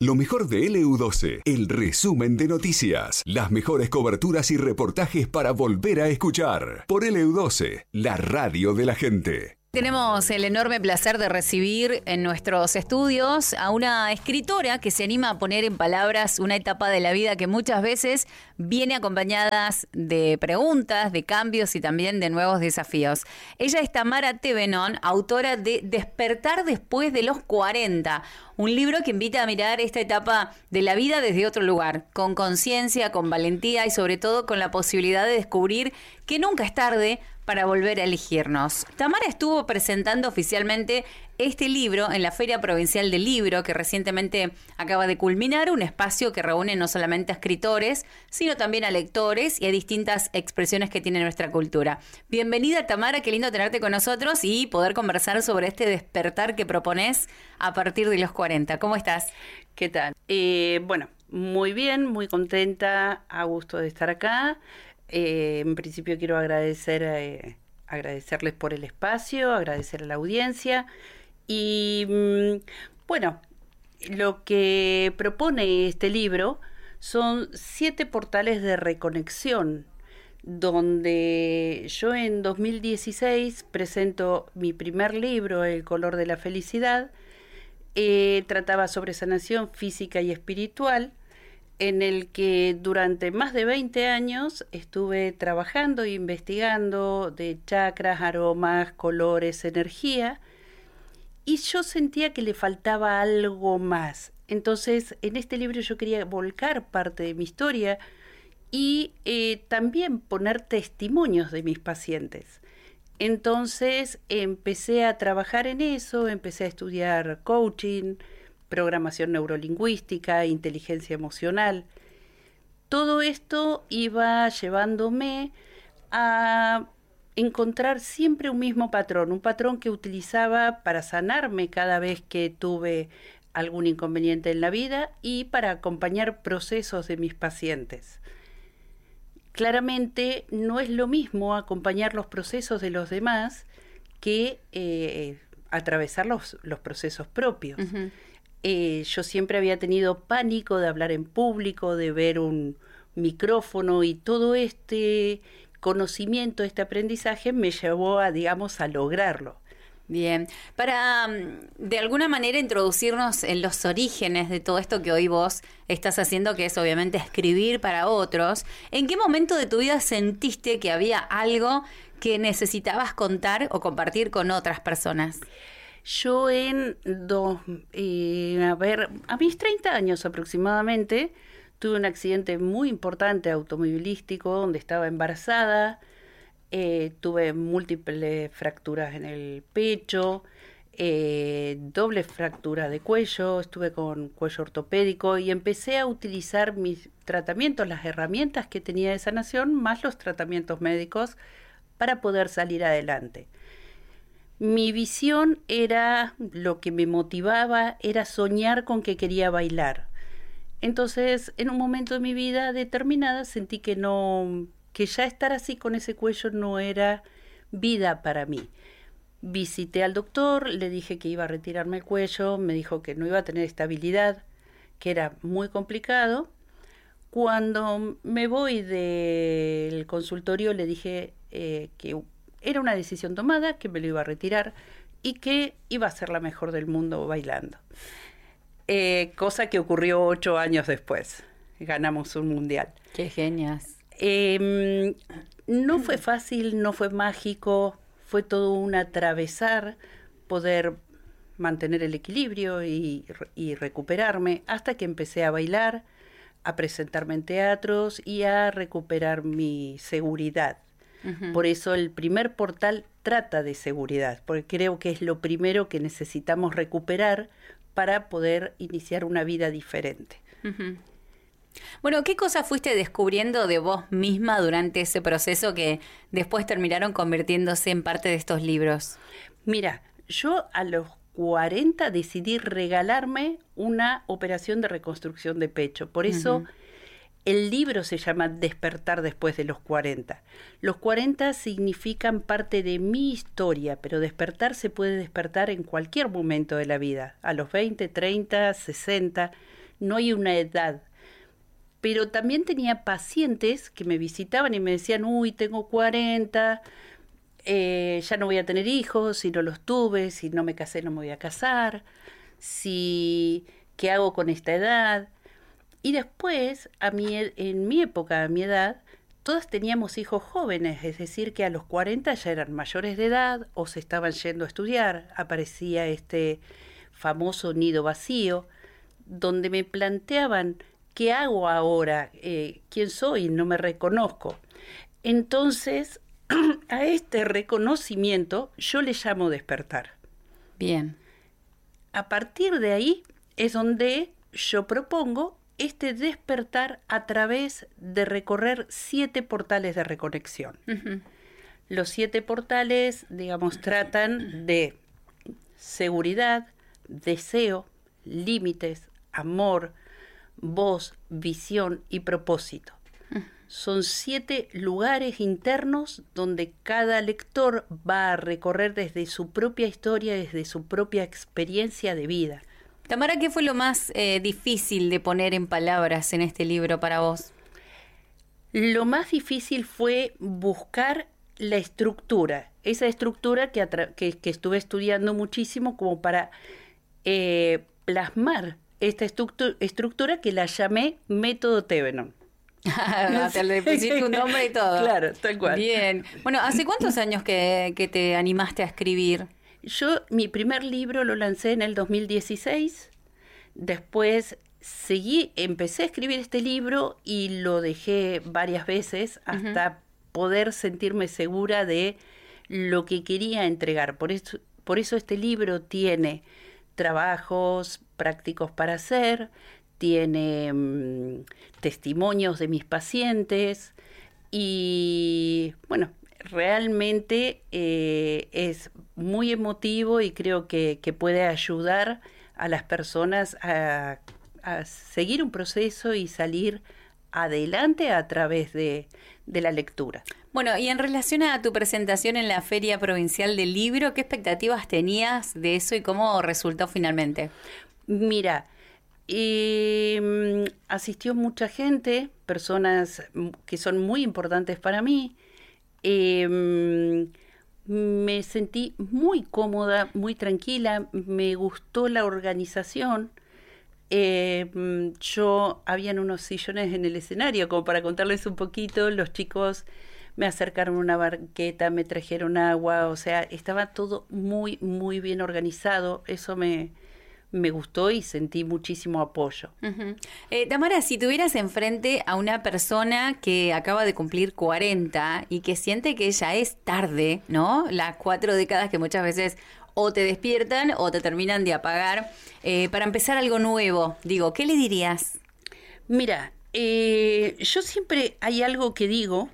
Lo mejor de LU12, el resumen de noticias, las mejores coberturas y reportajes para volver a escuchar. Por LU12, la radio de la gente. Tenemos el enorme placer de recibir en nuestros estudios a una escritora que se anima a poner en palabras una etapa de la vida que muchas veces viene acompañadas de preguntas, de cambios y también de nuevos desafíos. Ella es Tamara Tevenón, autora de Despertar después de los 40, un libro que invita a mirar esta etapa de la vida desde otro lugar, con conciencia, con valentía y sobre todo con la posibilidad de descubrir que nunca es tarde para volver a elegirnos. Tamara estuvo presentando oficialmente este libro en la Feria Provincial del Libro, que recientemente acaba de culminar, un espacio que reúne no solamente a escritores, sino también a lectores y a distintas expresiones que tiene nuestra cultura. Bienvenida, Tamara, qué lindo tenerte con nosotros y poder conversar sobre este despertar que propones a partir de los 40. ¿Cómo estás? ¿Qué tal? Bueno, muy bien, muy contenta, a gusto de estar acá. En principio quiero agradecerles por el espacio, agradecer a la audiencia y bueno, lo que propone este libro son 7 portales de reconexión, donde yo en 2016 presento mi primer libro, El color de la felicidad. Trataba sobre sanación física y espiritual, en el que durante más de 20 años estuve trabajando e investigando de chakras, aromas, colores, energía, y yo sentía que le faltaba algo más. Entonces, en este libro yo quería volcar parte de mi historia y también poner testimonios de mis pacientes. Entonces, empecé a trabajar en eso, empecé a estudiar coaching, programación neurolingüística, inteligencia emocional. Todo esto iba llevándome a encontrar siempre un mismo patrón, un patrón que utilizaba para sanarme cada vez que tuve algún inconveniente en la vida y para acompañar procesos de mis pacientes. Claramente no es lo mismo acompañar los procesos de los demás que atravesar los procesos propios. Uh-huh. Yo siempre había tenido pánico de hablar en público, de ver un micrófono, y todo este conocimiento, este aprendizaje me llevó a lograrlo. Bien, para de alguna manera introducirnos en los orígenes de todo esto que hoy vos estás haciendo, que es obviamente escribir para otros, ¿en qué momento de tu vida sentiste que había algo que necesitabas contar o compartir con otras personas? Yo a mis 30 años aproximadamente, tuve un accidente muy importante automovilístico donde estaba embarazada, tuve múltiples fracturas en el pecho, doble fractura de cuello, estuve con cuello ortopédico y empecé a utilizar mis tratamientos, las herramientas que tenía de sanación, más los tratamientos médicos para poder salir adelante. Mi visión era, lo que me motivaba era soñar con que quería bailar. Entonces, en un momento de mi vida determinada sentí que ya estar así con ese cuello no era vida para mí. Visité al doctor, le dije que iba a retirarme el cuello, me dijo que no iba a tener estabilidad, que era muy complicado. Cuando me voy del consultorio le dije que era una decisión tomada, que me lo iba a retirar y que iba a ser la mejor del mundo bailando. Cosa que ocurrió 8 años después. Ganamos un mundial. ¡Qué genias! No fue fácil, no fue mágico, fue todo un atravesar, poder mantener el equilibrio y recuperarme, hasta que empecé a bailar, a presentarme en teatros y a recuperar mi seguridad. Uh-huh. Por eso el primer portal trata de seguridad, porque creo que es lo primero que necesitamos recuperar para poder iniciar una vida diferente. Uh-huh. Bueno, ¿qué cosas fuiste descubriendo de vos misma durante ese proceso que después terminaron convirtiéndose en parte de estos libros? Mira, yo a los 40 decidí regalarme una operación de reconstrucción de pecho. Por eso el libro se llama Despertar después de los 40. Los 40 significan parte de mi historia, pero despertar se puede despertar en cualquier momento de la vida, a los 20, 30, 60. no hay una edad. Pero también tenía pacientes que me visitaban y me decían, uy, tengo 40, ya no voy a tener hijos, si no los tuve, si no me casé no me voy a casar, ¿qué hago con esta edad? Y después, en mi época, a mi edad, todas teníamos hijos jóvenes, es decir, que a los 40 ya eran mayores de edad o se estaban yendo a estudiar. Aparecía este famoso nido vacío, donde me planteaban, ¿qué hago ahora? ¿Quién soy? No me reconozco. Entonces, a este reconocimiento yo le llamo despertar. Bien. A partir de ahí es donde yo propongo este despertar a través de recorrer 7 portales de reconexión. Uh-huh. Los 7 portales, digamos, tratan de seguridad, deseo, límites, amor, voz, visión y propósito. Son 7 lugares internos donde cada lector va a recorrer desde su propia historia, desde su propia experiencia de vida. Tamara, ¿qué fue lo más difícil de poner en palabras en este libro para vos? Lo más difícil fue buscar la estructura, esa estructura que estuve estudiando muchísimo como para plasmar esta estructura que la llamé Método Thevenon. Te le pusiste un nombre y todo. Claro, tal cual. Bien. Bueno, ¿hace cuántos años que te animaste a escribir? Mi primer libro lo lancé en el 2016, después empecé a escribir este libro y lo dejé varias veces hasta poder sentirme segura de lo que quería entregar. Por eso este libro tiene trabajos prácticos para hacer, tiene testimonios de mis pacientes y, bueno, realmente es muy emotivo y creo que puede ayudar a las personas a seguir un proceso y salir adelante a través de la lectura. Bueno, y en relación a tu presentación en la Feria Provincial del Libro, ¿qué expectativas tenías de eso y cómo resultó finalmente? Mira, asistió mucha gente, personas que son muy importantes para mí. Me sentí muy cómoda, muy tranquila, me gustó la organización. Habían unos sillones en el escenario, como para contarles un poquito. Los chicos me acercaron una banqueta, me trajeron agua, o sea, estaba todo muy, muy bien organizado. Eso me gustó y sentí muchísimo apoyo. Uh-huh. Tamara, si tuvieras enfrente a una persona que acaba de cumplir 40 y que siente que ya es tarde, ¿no? Las 4 décadas que muchas veces o te despiertan o te terminan de apagar, para empezar algo nuevo, digo, ¿qué le dirías? Mira, yo siempre hay algo que digo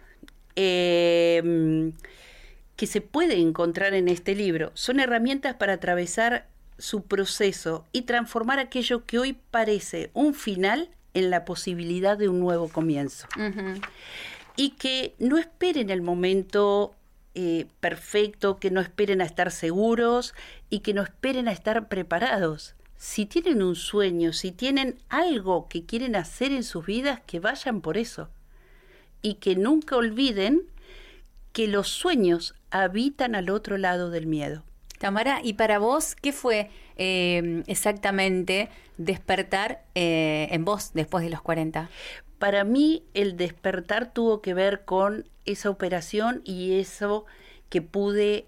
que se puede encontrar en este libro. Son herramientas para atravesar su proceso y transformar aquello que hoy parece un final en la posibilidad de un nuevo comienzo. Uh-huh. Y que no esperen el momento perfecto, que no esperen a estar seguros y que no esperen a estar preparados. Si tienen un sueño, si tienen algo que quieren hacer en sus vidas, que vayan por eso. Y que nunca olviden que los sueños habitan al otro lado del miedo. Tamara, ¿y para vos qué fue exactamente despertar en vos después de los 40? Para mí el despertar tuvo que ver con esa operación y eso que pude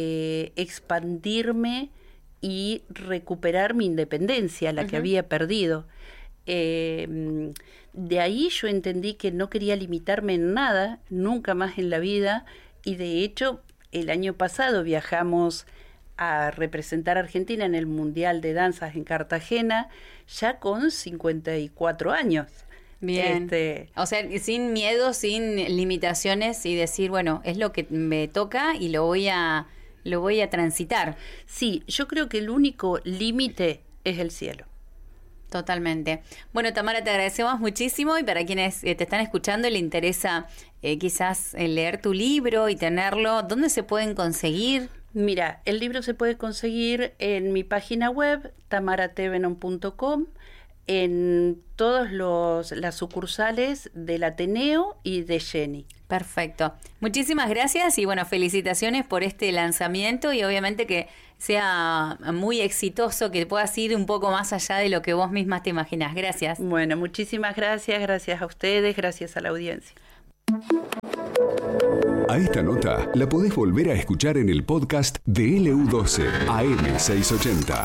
expandirme y recuperar mi independencia, la que había perdido. De ahí yo entendí que no quería limitarme en nada, nunca más en la vida, y de hecho el año pasado viajamos a representar a Argentina en el Mundial de Danzas en Cartagena, ya con 54 años. Bien. O sea, sin miedo, sin limitaciones y decir, bueno, es lo que me toca y lo voy a transitar. Sí, yo creo que el único límite es el cielo. Totalmente. Bueno, Tamara, te agradecemos muchísimo y para quienes te están escuchando y le interesa quizás leer tu libro y tenerlo, ¿dónde se pueden conseguir? Mira, el libro se puede conseguir en mi página web, tamarathevenon.com. en todas las sucursales del Ateneo y de Jenny. Perfecto. Muchísimas gracias y bueno, felicitaciones por este lanzamiento y obviamente que sea muy exitoso, que puedas ir un poco más allá de lo que vos mismas te imaginás. Gracias. Bueno, muchísimas gracias a ustedes, gracias a la audiencia. A esta nota la podés volver a escuchar en el podcast de LU12 AM680.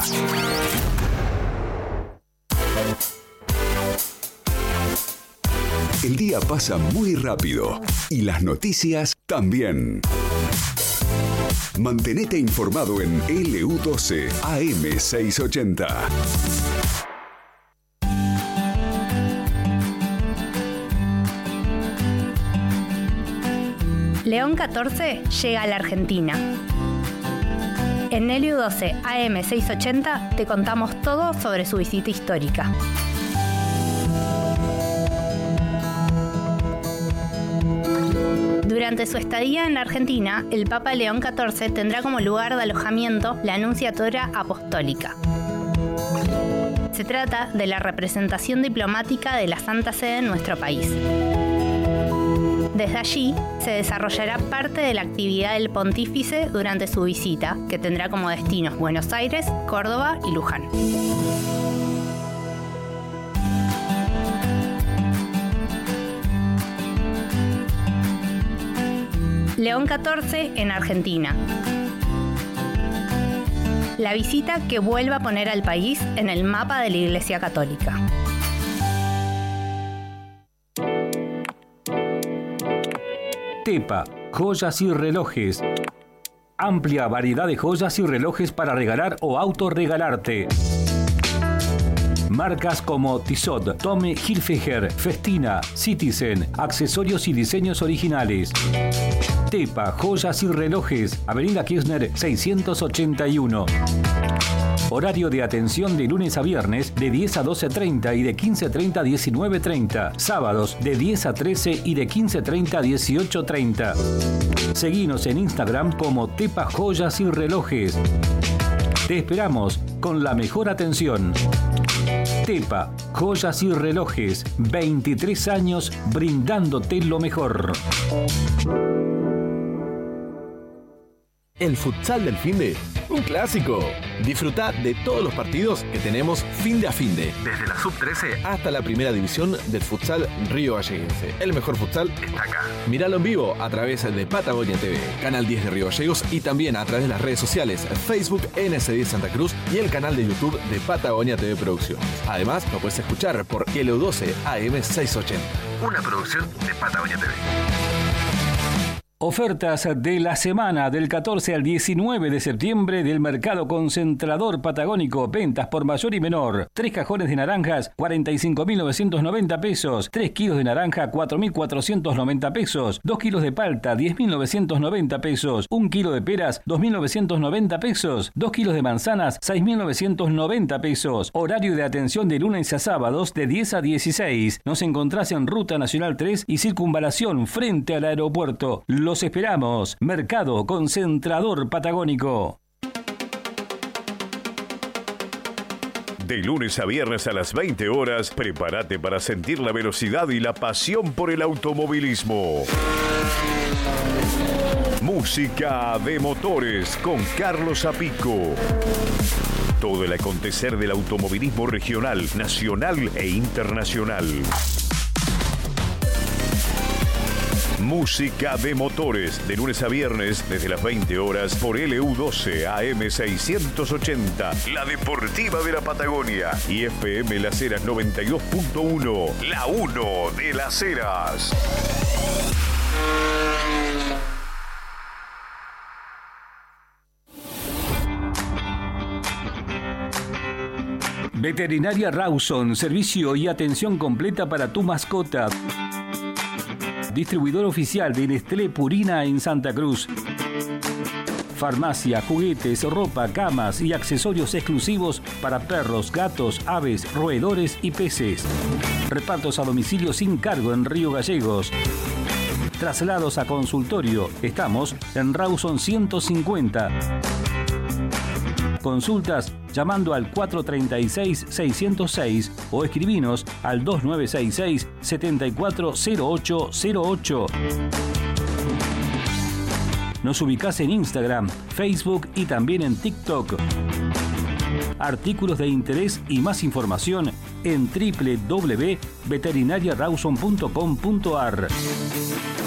El día pasa muy rápido y las noticias también. Mantenete informado en LU12 AM680. León 14 llega a la Argentina. En LU12 AM680 te contamos todo sobre su visita histórica. Durante su estadía en la Argentina, el Papa León XIV tendrá como lugar de alojamiento la Anunciatura Apostólica. Se trata de la representación diplomática de la Santa Sede en nuestro país. Desde allí se desarrollará parte de la actividad del pontífice durante su visita, que tendrá como destinos Buenos Aires, Córdoba y Luján. León XIV en Argentina. La visita que vuelve a poner al país en el mapa de la Iglesia Católica. Tepa, joyas y relojes. Amplia variedad de joyas y relojes para regalar o autorregalarte. Marcas como Tissot, Tommy Hilfiger, Festina, Citizen, accesorios y diseños originales. Tepa, joyas y relojes, Avenida Kirchner 681. Horario de atención de lunes a viernes de 10 a 12:30 y de 15:30 a 19:30. Sábados de 10 a 13 y de 15:30 a 18:30. Seguinos en Instagram como Tepa Joyas y Relojes. Te esperamos con la mejor atención. Tepa, joyas y relojes, 23 años brindándote lo mejor. El futsal del finde, un clásico. Disfruta de todos los partidos que tenemos finde a finde. Desde la sub-13 hasta la primera división del futsal Río Galleguense. El mejor futsal está acá. Míralo en vivo a través de Patagonia TV, Canal 10 de Río Gallegos y también a través de las redes sociales Facebook NS10 Santa Cruz y el canal de YouTube de Patagonia TV Producciones. Además, lo puedes escuchar por LU12 AM680. Una producción de Patagonia TV. Ofertas de la semana del 14 al 19 de septiembre del Mercado Concentrador Patagónico. Ventas por mayor y menor. 3 cajones de naranjas, 45.990 pesos. 3 kilos de naranja, 4.490 pesos. 2 kilos de palta, 10.990 pesos. 1 kilo de peras, 2.990 pesos. 2 kilos de manzanas, 6.990 pesos. Horario de atención de lunes a sábados de 10 a 16. Nos encontrás en Ruta Nacional 3 y Circunvalación frente al aeropuerto. Los esperamos. Mercado Concentrador Patagónico. De lunes a viernes a las 20 horas, prepárate para sentir la velocidad y la pasión por el automovilismo. Música de motores con Carlos Apico. Todo el acontecer del automovilismo regional, nacional e internacional. Música de motores, de lunes a viernes, desde las 20 horas, por LU12 AM680, la deportiva de la Patagonia, y FM Las Heras 92.1, la 1 de Las Heras. Veterinaria Rawson, servicio y atención completa para tu mascota. Distribuidor oficial de Nestlé Purina en Santa Cruz. Farmacia, juguetes, ropa, camas y accesorios exclusivos para perros, gatos, aves, roedores y peces. Repartos a domicilio sin cargo en Río Gallegos. Traslados a consultorio. Estamos en Rawson 150. Consultas llamando al 436-606 o escribinos al 2966-740808. Nos ubicás en Instagram, Facebook y también en TikTok. Artículos de interés y más información en www.veterinariarawson.com.ar.